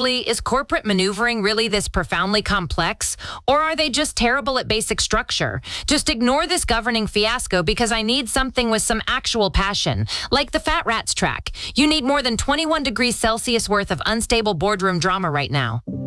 honestly, is corporate maneuvering really this profoundly complex? Or are they just terrible at basic structure? Just ignore this governing fiasco because I need something with some actual passion, like the Fat Rats track. You need more than 21 degrees Celsius worth of unstable boardroom drama right now.